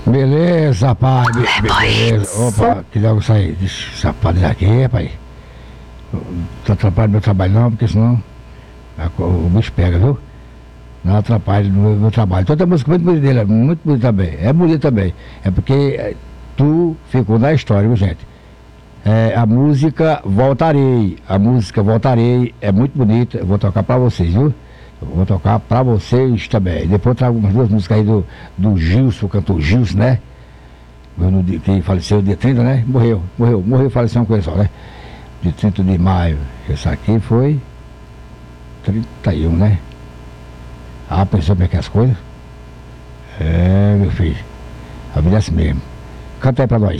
Beleza, rapaz. Beleza. Opa, que logo sair desse sapato daqui, rapaz. Não atrapalha meu trabalho não, porque senão o bicho pega, viu? Não atrapalha no meu trabalho. Toda música muito bonita dele, muito bonita também. É bonita também. É porque tu ficou na história, viu, gente? A música Voltarei. A música Voltarei é muito bonita. Eu vou tocar pra vocês, viu? Eu vou tocar pra vocês também. Depois eu trago umas duas músicas aí do Gilson, o cantor Gilson, né? Que faleceu dia 30, né? Morreu, faleceu uma coisa só, né? De 30 de maio. Essa aqui foi 31, né? Ah, pensou como é que é as coisas? É, meu filho. A vida é assim mesmo. Canta aí pra nós.